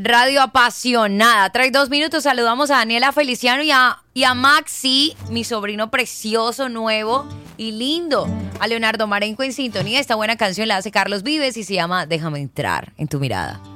Radio apasionada. Trae 2 minutos. Saludamos a Daniela Feliciano y a Maxi, mi sobrino precioso, nuevo y lindo. A Leonardo Marenco en sintonía. Esta buena canción la hace Carlos Vives y se llama Déjame entrar en tu mirada.